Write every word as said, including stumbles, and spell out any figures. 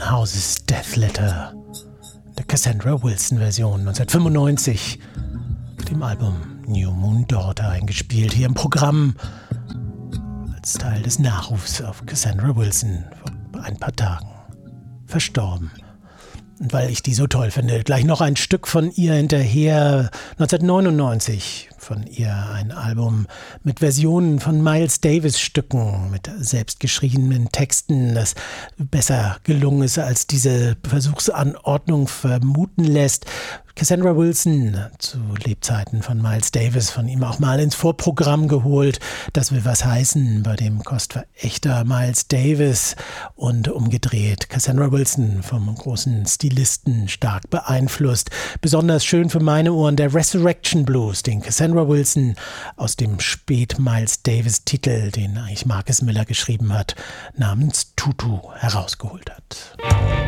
Random Houses Death Letter, der Cassandra Wilson-Version neunzehnhundertfünfundneunzig, mit dem Album New Moon Daughter eingespielt, hier im Programm als Teil des Nachrufs auf Cassandra Wilson vor ein paar Tagen verstorben. Und weil ich die so toll finde, gleich noch ein Stück von ihr hinterher. neunzehnhundertneunundneunzig von ihr ein Album mit Versionen von Miles Davis Stücken, mit selbstgeschriebenen Texten, das besser gelungen ist, als diese Versuchsanordnung vermuten lässt. Cassandra Wilson, zu Lebzeiten von Miles Davis, von ihm auch mal ins Vorprogramm geholt. Das will was heißen bei dem kostverächter Miles Davis und umgedreht. Cassandra Wilson vom großen Stilisten stark beeinflusst. Besonders schön für meine Ohren der Resurrection Blues, den Cassandra Wilson aus dem Spät-Miles Davis-Titel, den eigentlich Marcus Miller geschrieben hat, namens Tutu herausgeholt hat.